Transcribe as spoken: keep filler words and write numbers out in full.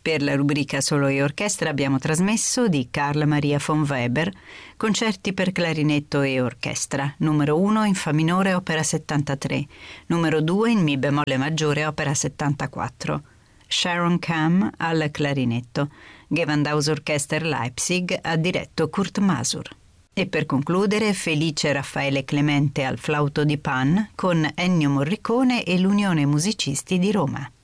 Per la rubrica Solo e Orchestra abbiamo trasmesso di Carl Maria von Weber concerti per clarinetto e orchestra, numero uno in Fa minore opera settantatré, numero due in Mi bemolle maggiore opera settantaquattro, Sharon Kamm al clarinetto, Gewandhaus Orchester Leipzig ha diretto Kurt Masur. E per concludere Felice Raffaele Clemente al flauto di Pan con Ennio Morricone e l'Unione Musicisti di Roma.